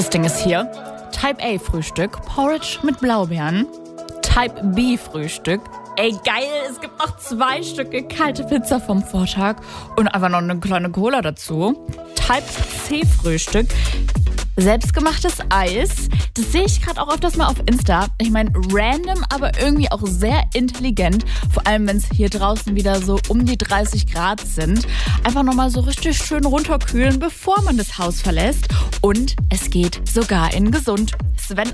Das Ding ist hier. Type A Frühstück, Porridge mit Blaubeeren. Type B Frühstück. Ey, geil, es gibt noch 2 Stücke kalte Pizza vom Vortag und einfach noch eine kleine Cola dazu. Type C Frühstück. Selbstgemachtes Eis. Das sehe ich gerade auch öfters mal auf Insta. Ich meine, random, aber irgendwie auch sehr intelligent. Vor allem, wenn es hier draußen wieder so um die 30 Grad sind. Einfach nochmal so richtig schön runterkühlen, bevor man das Haus verlässt. Und es geht sogar in gesund. Sven